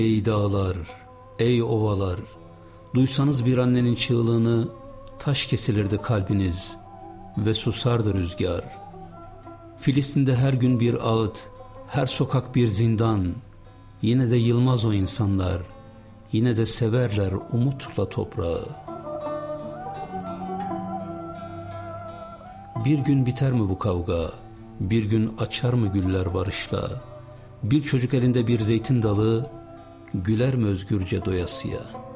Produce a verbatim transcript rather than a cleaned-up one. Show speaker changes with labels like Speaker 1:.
Speaker 1: Ey dağlar, ey ovalar, duysanız bir annenin çığlığını, taş kesilirdi kalbiniz ve susardı rüzgar. Filistin'de her gün bir ağıt, her sokak bir zindan, yine de yılmaz o insanlar, yine de severler umutla toprağı. Bir gün biter mi bu kavga, bir gün açar mı güller barışla, bir çocuk elinde bir zeytin dalı, güler mi özgürce doyasıya?